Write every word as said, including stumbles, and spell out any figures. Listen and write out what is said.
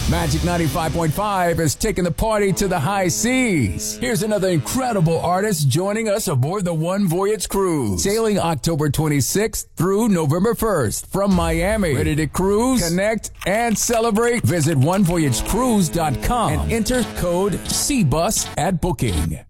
Magic ninety-five point five is taking the party to the high seas. Here's another incredible artist joining us aboard the One Voyage Cruise. Sailing October twenty-sixth through November first from Miami. Ready to cruise, connect, and celebrate? Visit one voyage cruise dot com and enter code C bus at booking.